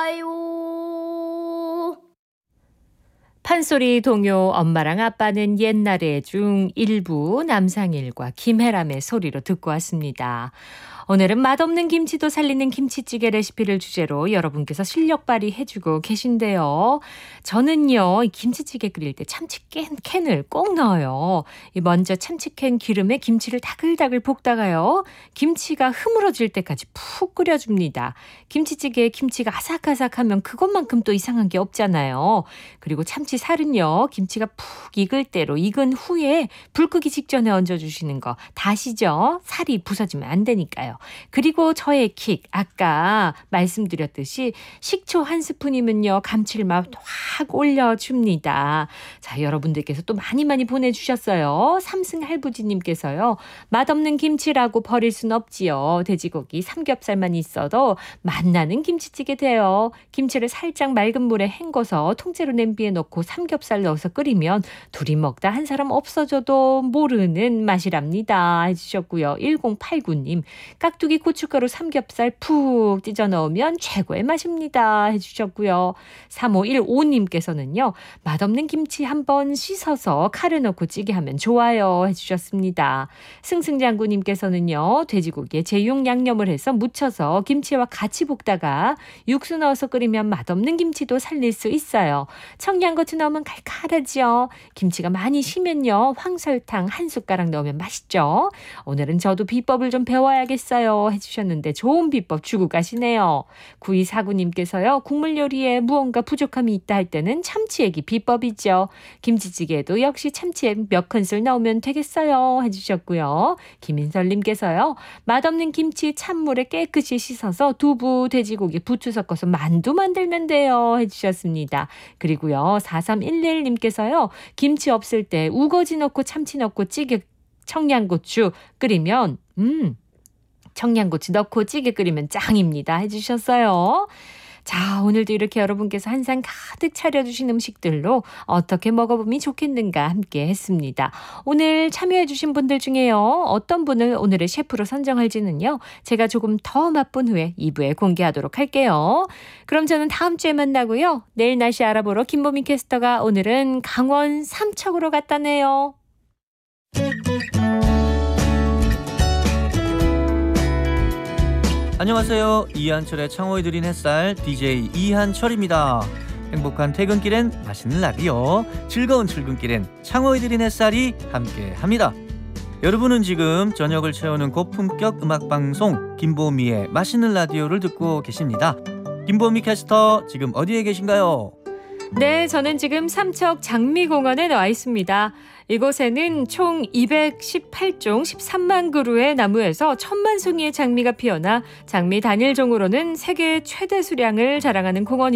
좋아요. 판소리 동요 엄마랑 아빠는 옛날에 중 일부 남상일과 김혜람의 소리로 듣고 왔습니다. 오늘은 맛없는 김치도 살리는 김치찌개 레시피를 주제로 여러분께서 실력 발휘해주고 계신데요. 저는요, 이 김치찌개 끓일 때 참치캔을 꼭 넣어요. 먼저 참치캔 기름에 김치를 다글다글 볶다가요, 김치가 흐물어질 때까지 푹 끓여줍니다. 김치찌개에 김치가 아삭아삭하면 그것만큼 또 이상한 게 없잖아요. 그리고 참치살은요, 김치가 푹 익을 대로 익은 후에 불 끄기 직전에 얹어주시는 거 다 아시죠? 살이 부서지면 안 되니까요. 그리고 저의 킥, 아까 말씀드렸듯이 식초 한 스푼이면요, 감칠맛 확 올려줍니다. 자, 여러분들께서 또 많이 보내주셨어요. 삼승 할부지님께서요, 맛없는 김치라고 버릴 순 없지요. 돼지고기, 삼겹살만 있어도 맛나는 김치찌개 돼요. 김치를 살짝 맑은 물에 헹궈서 통째로 냄비에 넣고 삼겹살 넣어서 끓이면 둘이 먹다 한 사람 없어져도 모르는 맛이랍니다. 해주셨고요. 1089님, 깍두기 고춧가루 삼겹살 푹 찢어 넣으면 최고의 맛입니다. 해주셨고요. 3515님께서는요. 맛없는 김치 한번 씻어서 칼에 넣고 찌개 하면 좋아요. 해주셨습니다. 승승장구님께서는요. 돼지고기에 제육 양념을 해서 무쳐서 김치와 같이 볶다가 육수 넣어서 끓이면 맛없는 김치도 살릴 수 있어요. 청양고추 넣으면 칼칼하죠. 김치가 많이 쉬면요. 황설탕 한 숟가락 넣으면 맛있죠. 오늘은 저도 비법을 좀 배워야겠어요. 해주셨는데 좋은 비법 주고 가시네요. 9249님께서요. 국물 요리에 무언가 부족함이 있다 할 때는 참치액이 비법이죠. 김치찌개에도 역시 참치액 몇 큰술 넣으면 되겠어요. 해주셨고요. 김인설님께서요. 맛없는 김치 찬물에 깨끗이 씻어서 두부, 돼지고기, 부추 섞어서 만두 만들면 돼요. 해주셨습니다. 그리고요. 4311님께서요. 김치 없을 때 우거지 넣고 참치 넣고 찌개 청양고추 끓이면 청양고추 넣고 찌개 끓이면 짱입니다. 해주셨어요. 자, 오늘도 이렇게 여러분께서 한 상 가득 차려주신 음식들로 어떻게 먹어보면 좋겠는가 함께 했습니다. 오늘 참여해주신 분들 중에요. 어떤 분을 오늘의 셰프로 선정할지는요. 제가 조금 더 맛본 후에 2부에 공개하도록 할게요. 그럼 저는 다음 주에 만나고요. 내일 날씨 알아보러 김보민 캐스터가 오늘은 강원 삼척으로 갔다네요. 안녕하세요. 이한철의 창호에 드린 햇살 DJ 이한철입니다. 행복한 퇴근길엔 맛있는 라디오, 즐거운 출근길엔 창호에 드린 햇살이 함께합니다. 여러분은 지금 저녁을 채우는 고품격 음악방송 김보미의 맛있는 라디오를 듣고 계십니다. 김보미 캐스터 지금 어디에 계신가요? 네, 저는 지금 삼척 장미공원에 나와 있습니다. 이곳에는 총 218종 13만 그루의 나무에서 1000만 송이의 장미가 피어나 장미 단일종으로는 세계 최대 수량을 자랑하는 공원입니다.